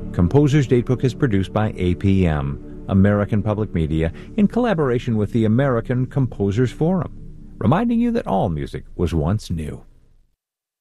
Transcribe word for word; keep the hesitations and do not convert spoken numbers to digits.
Composer's Datebook is produced by A P M, American Public Media, in collaboration with the American Composers Forum, reminding you that all music was once new.